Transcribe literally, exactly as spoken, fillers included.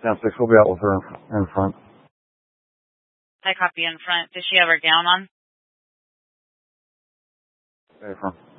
ten six, we'll be out with her in front. I copy in front. Does she have her gown on? Okay, front.